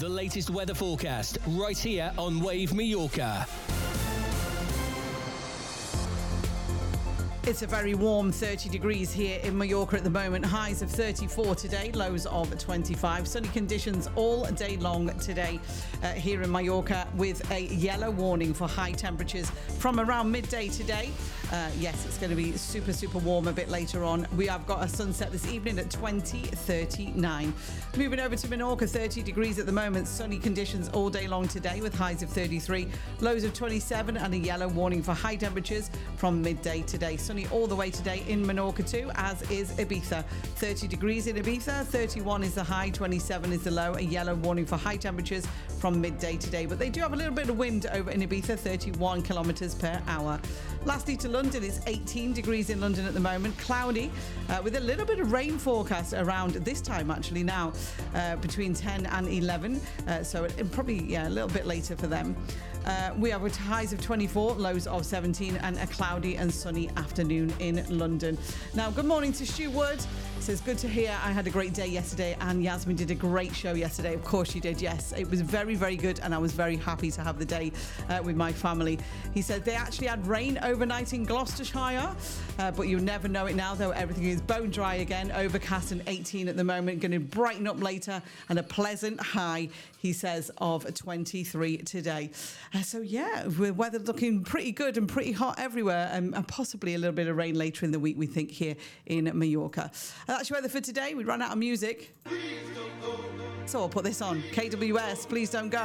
The latest weather forecast right here on Wave Mallorca. It's a very warm 30 degrees here in Mallorca at the moment. Highs of 34 today, lows of 25. Sunny conditions all day long today here in Mallorca, with a yellow warning for high temperatures from around midday today. Yes, it's going to be super, super warm a bit later on. We have got a sunset this evening at 20:39. Moving over to Menorca, 30 degrees at the moment. Sunny conditions all day long today with highs of 33, lows of 27, and a yellow warning for high temperatures from midday today. Sunny all the way today in Menorca too, as is Ibiza. 30 degrees in Ibiza, 31 is the high, 27 is the low. A yellow warning for high temperatures from midday today. But they do have a little bit of wind over in Ibiza, 31 kilometres per hour. Lastly to London, it's 18 degrees in London at the moment. Cloudy with a little bit of rain forecast around this time actually now, between 10 and 11. So it probably a little bit later for them. We have highs of 24, lows of 17, and a cloudy and sunny afternoon in London. Now, good morning to Stu Wood. He says, good to hear. I had a great day yesterday, and Yasmin did a great show yesterday. Of course she did, yes. It was very, very good, and I was very happy to have the day with my family. He said they actually had rain overnight in Gloucestershire, but you'll never know it now, though. Everything is bone dry again, overcast and 18 at the moment. Going to brighten up later, and a pleasant high, he says, of 23 today. So yeah, weather looking pretty good and pretty hot everywhere, and possibly a little bit of rain later in the week, we think, here in Mallorca. That's your weather for today. We run out of music, so I'll put this on. KWS, Please Don't Go.